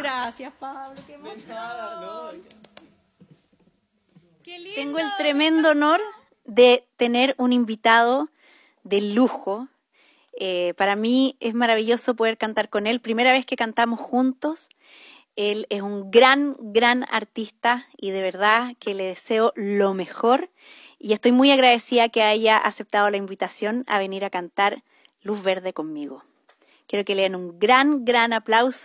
Gracias, Pablo, qué emoción. Qué lindo. Tengo el tremendo honor de tener un invitado de lujo. Para mí es maravilloso poder cantar con él. Primera vez que cantamos juntos. Él es un gran artista y de verdad que le deseo lo mejor. Y estoy muy agradecida que haya aceptado la invitación a venir a cantar Luz Verde conmigo. Quiero que le den un gran aplauso.